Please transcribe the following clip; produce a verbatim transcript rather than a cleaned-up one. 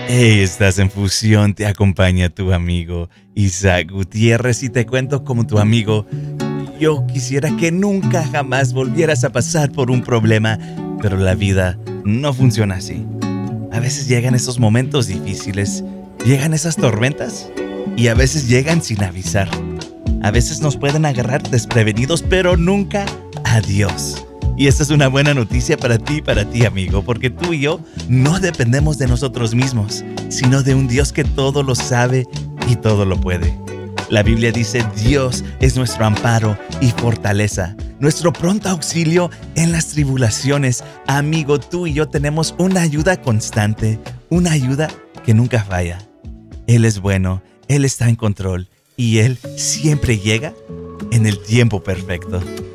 Hey, estás en Fusión, te acompaña tu amigo Isaac Gutiérrez y te cuento como tu amigo. Yo quisiera que nunca jamás volvieras a pasar por un problema, pero la vida no funciona así. A veces llegan esos momentos difíciles, llegan esas tormentas y a veces llegan sin avisar. A veces nos pueden agarrar desprevenidos, pero nunca a Dios. Y esta es una buena noticia para ti y para ti, amigo, porque tú y yo no dependemos de nosotros mismos, sino de un Dios que todo lo sabe y todo lo puede. La Biblia dice: Dios es nuestro amparo y fortaleza, nuestro pronto auxilio en las tribulaciones. Amigo, tú y yo tenemos una ayuda constante, una ayuda que nunca falla. Él es bueno, Él está en control y Él siempre llega en el tiempo perfecto.